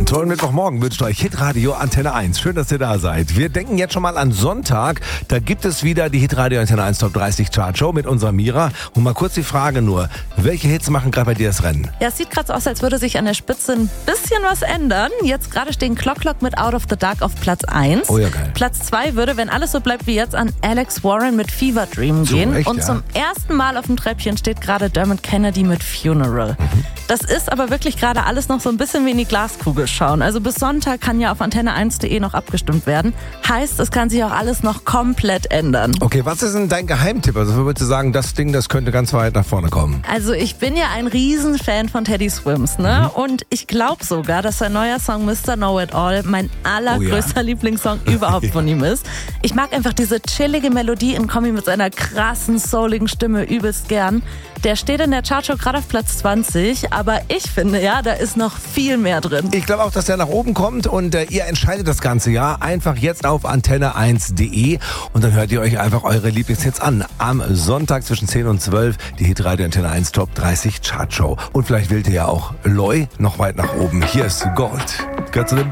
Einen tollen Mittwochmorgen wünscht euch Hitradio Antenne 1. Schön, dass ihr da seid. Wir denken jetzt schon mal an Sonntag. Da gibt es wieder die Hitradio Antenne 1 Top 30 Chartshow mit unserer Mira. Und mal kurz die Frage nur, welche Hits machen gerade bei dir das Rennen? Ja, es sieht gerade so aus, als würde sich an der Spitze ein bisschen was ändern. Jetzt gerade stehen Clock mit Out of the Dark auf Platz 1. Oh ja, geil. Platz 2 würde, wenn alles so bleibt wie jetzt, an Alex Warren mit Fever Dream gehen. Recht, und ja. zum ersten Mal auf dem Treppchen steht gerade Dermot Kennedy mit Funeral. Das ist aber wirklich gerade alles noch so ein bisschen wie in die Glaskugel schauen. Also bis Sonntag kann ja auf antenne1.de noch abgestimmt werden. Heißt, es kann sich auch alles noch komplett ändern. Okay, was ist denn dein Geheimtipp? Also würdest du sagen, das Ding, das könnte ganz weit nach vorne kommen? Also ich bin ja ein Riesenfan von Teddy Swims, ne? Und ich glaube sogar, dass sein neuer Song Mr. Know It All mein allergrößter Lieblingssong überhaupt von ihm ist. Ich mag einfach diese chillige Melodie in Kombi mit seiner krassen, souligen Stimme übelst gern. Der steht in der Chartshow gerade auf Platz 20, aber ich finde ja, da ist noch viel mehr drin. Ich glaube auch, dass der nach oben kommt und ihr entscheidet das ganze Jahr einfach jetzt auf antenne1.de und dann hört ihr euch einfach eure Lieblingshits an. Am Sonntag zwischen 10 und 12 die Hitradio Antenne 1 Top 30 Chartshow. Und vielleicht wählt ihr ja auch Loy noch weit nach oben. Hier ist Gold. Gehört zu den